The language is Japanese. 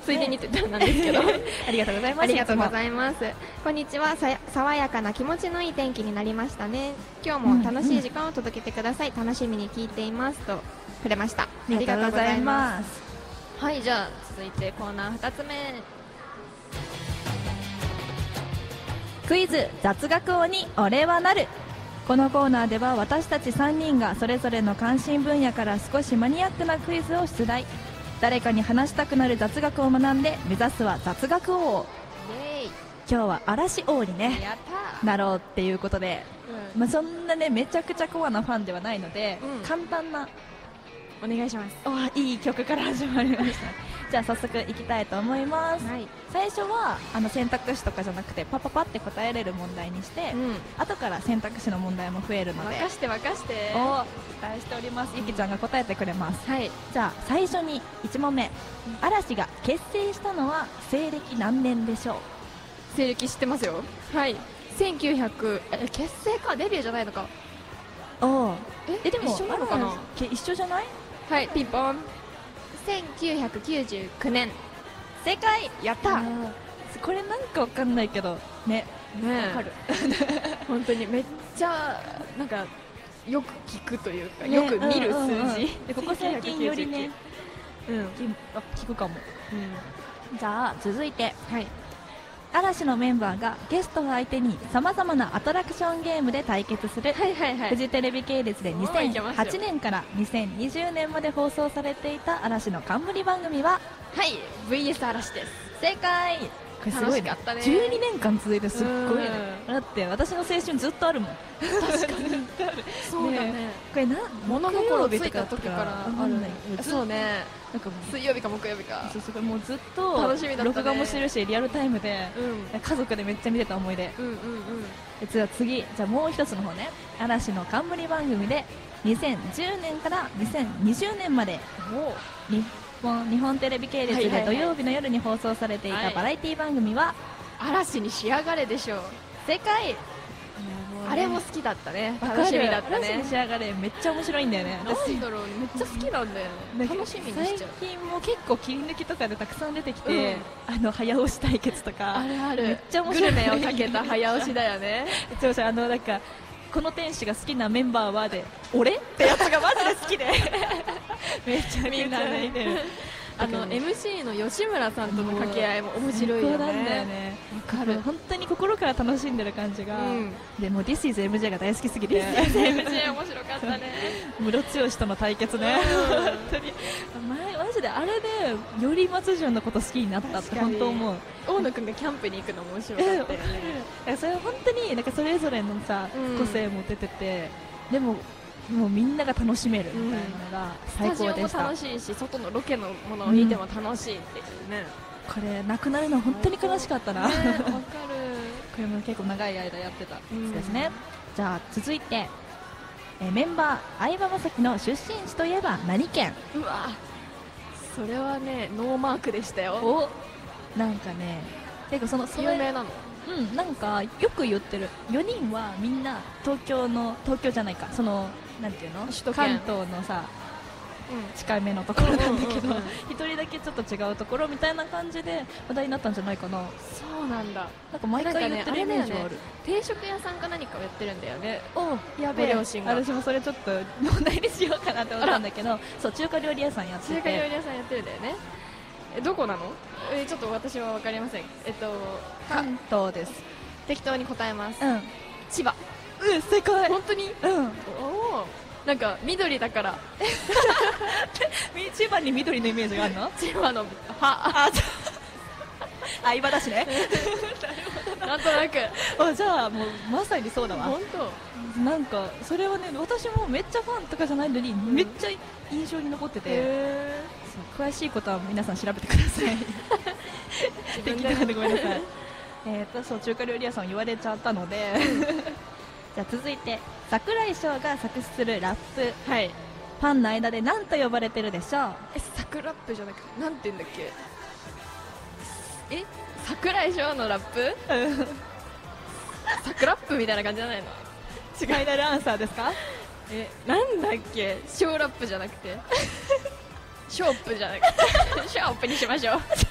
ついでにって言ったらなんですけどありがとうございます。 ありがとうございます。こんにちは。爽やかな気持ちのいい天気になりましたね。今日も楽しい時間を届けてください。楽しみに聞いていますとくれました。ありがとうございます。はい、じゃあ続いてコーナー2つ目。 クイズ雑学王に俺はなる。このコーナーでは私たち3人がそれぞれの関心分野から少しマニアックなクイズを出題。誰かに話したくなる雑学を学んで目指すは雑学王。 イエーイ。 今日は嵐王にねやったなろうっていうことで、まあ、そんなねめちゃくちゃコアなファンではないので、簡単なお願いします。 いい曲から始まりましたじゃあ早速いきたいと思います、最初は選択肢とかじゃなくてパパパって答えれる問題にして、後から選択肢の問題も増えるので任して任して。 期待しております。ゆきちゃんが答えてくれます、じゃあ最初に1問目、嵐が結成したのは西暦何年でしょう。 西暦知ってますよ。はい、1900結成かデビューじゃないのか。 でも一緒なのかな。 一緒じゃない。 はい、ピンポン。1999年。正解。やった。 これなんかわかんないけどねわかる本当にめっちゃなんかよく聞くというか、よく見る数字で、ここ最近よりね聞くかも。じゃあ続いて、嵐のメンバーがゲストを相手にさまざまなアトラクションゲームで対決する、フジテレビ系列で2008年から2020年まで放送されていた嵐の冠番組は、 VS 嵐です。 正解。これすごいね、12年間続いてすっごいね。だって私の青春ずっとあるもん。 確かにそうだね。 これ物心ついた時からあるね。そうね、 なんか水曜日か木曜日か。 もうずっと楽しみだったね。 録画もしてるしリアルタイムで家族でめっちゃ見てた思い出。じゃあ次、じゃあもう一つの方ね、嵐の冠番組で2010年から2020年まで日本テレビ系列で土曜日の夜に放送されていたバラエティ番組は、 嵐に仕上がれでしょう。 正解。 あれも好きだったね。楽しみだったね。 嵐に仕上がれめっちゃ面白いんだよね。 なんだろう、めっちゃ好きなんだよね。楽しみにしちゃう。 最近も結構切り抜きとかでたくさん出てきて、早押し対決とかあるある、 めっちゃ面白い。 グルメをかけた早押しだよね。 なんかこの天使が好きなメンバーはで俺ってやつがマジで好きでめっちゃみんな泣いてる。 MC の吉村さんとの掛け合いも面白いよね。 そうなんだよね。わかる。本当に心から楽しんでる感じが、でも This is MJ が大好きすぎて This is MJ 面白かったね。 ムロツヨシとの対決ね。本当にマジであれでより松潤のこと好きになったって本当思う。 大野くんがキャンプに行くのも面白かったよね。 それは本当になんかそれぞれのさ個性も出てて、でももうみんなが楽しめるみたいなのが最高でした。 スタジオも楽しいし、外のロケのものを見ても楽しいっていうね。 これなくなるの本当に悲しかったな。わかる。 これも結構長い間やってたやつですね。じゃあ続いて、メンバー相葉雅紀の出身地といえば何県。 うわ、それはねノーマークでしたよ。 なんかね、結構有名なの。 なんかよく言ってる。4人はみんな東京じゃないか、なんていうの、関東のさ、近めのところなんだけど、一人だけちょっと違うところみたいな感じで話題になったんじゃないかな。 そうなんだ。 なんか毎回言ってるイメージはある。 定食屋さんか何かをやってるんだよね。 やべえ。 両親が。 私もそれちょっと問題にしようかなって思ったんだけど、そう中華料理屋さんやってて。 中華料理屋さんやってるんだよね。どこなの？ちょっと私は分かりません。 関東です。 適当に答えます。千葉。 正解。 本当に？なんか緑だから千葉に緑のイメージがあるの？ 千葉の相葉だしね。 なんとなく。 じゃあもうまさにそうだわ。 本当。 なんかそれはね、私もめっちゃファンとかじゃないのに、めっちゃ印象に残ってて、詳しいことは皆さん調べてください。適当でごめんなさい。そう中華料理屋さんを言われちゃったのでじゃあ続いて、櫻井翔が作詞するラップ、ファンの間で何と呼ばれてるでしょう。 サクラップじゃなくてなんて言うんだっけ。櫻井翔のラップ？サクラップみたいな感じじゃないの？ 違いなるアンサーですか？ なんだっけ。ショーラップじゃなくてショープじゃなくてショープにしましょう。